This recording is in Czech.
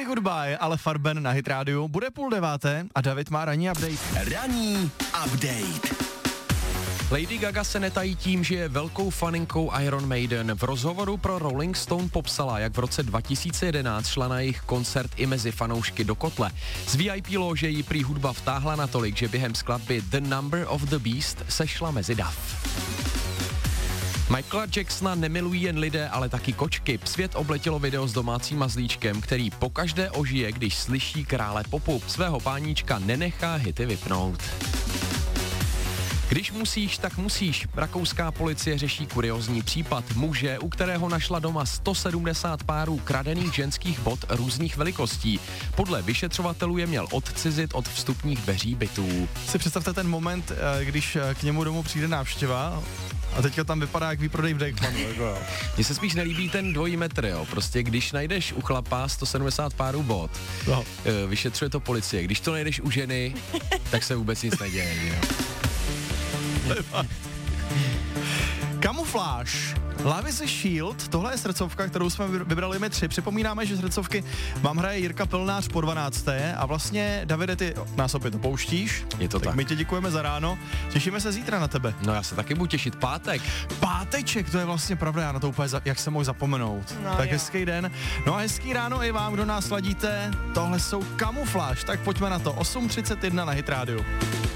Goodbye, ale Farben na Hit Radio. Bude 8:30 a David má ranní update. Ranní update. Lady Gaga se netají tím, že je velkou faninkou Iron Maiden. V rozhovoru pro Rolling Stone popsala, jak v roce 2011 šla na jejich koncert i mezi fanoušky do kotle. Z VIP lože jí prý hudba vtáhla natolik, že během skladby The Number of the Beast sešla mezi dav. Michaela Jacksona nemilují jen lidé, ale taky kočky. Svět obletělo video s domácím mazlíčkem, který pokaždé ožije, když slyší krále popu. Svého páníčka nenechá hity vypnout. Když musíš, tak musíš. Rakouská policie řeší kuriózní případ muže, u kterého našla doma 170 párů kradených ženských bot různých velikostí. Podle vyšetřovatelů je měl odcizit od vstupních dveří bytů. Si představte ten moment, když k němu domů přijde návštěva a teďka tam vypadá jak výprodej v Deichmannu. Jako Mně se spíš nelíbí ten 2 metr, jo. Prostě když najdeš u chlapa 170 párů bot, no. Vyšetřuje to policie. Když to najdeš u ženy, tak se vůbec nic neděje, jo. Kamufláž. Love is a Shield, tohle je srdcovka, kterou jsme vybrali my 3. Připomínáme, že srdcovky vám hraje Jirka Pilnář po 12. A vlastně, Davide, ty nás opět opouštíš. Je to tak. My ti děkujeme za ráno. Těšíme se zítra na tebe. No já se taky budu těšit. Pátek. Páteček, to je vlastně pravda, já na to úplně, jak se mohl zapomenout. No, tak jo. Hezký den. No a hezký ráno i vám, kdo nás ladíte. Tohle jsou Kamufláž, tak pojďme na to. 8:31 na Hit Radio.